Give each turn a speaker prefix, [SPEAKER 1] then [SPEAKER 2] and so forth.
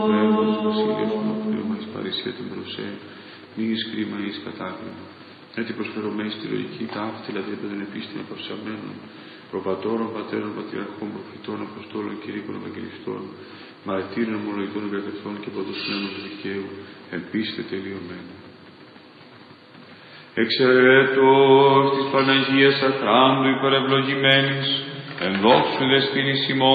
[SPEAKER 1] Βέβαιος βασίλειος του πνεύμα εις παρησία την προσέ, μη εις κρίμα εις κατάκλημα. Έτσι προσφερωμένη στη λογική ταύτηλα δια των επίστημα προσαμένων, προπατώρων, πατέρων, πατριαρχών, προφητών, αποστόλων, κηρύκων, ευαγγελιστών, μαρτύρων, ομολογητών, εγκατευτών και παντός πνεύματος δικαίου, ελπίστε τελειωμένα. Εξαιρέτως της Παναγίας Αχράντου υπερευλογημένης, εν δόξου δεσποινής ημών,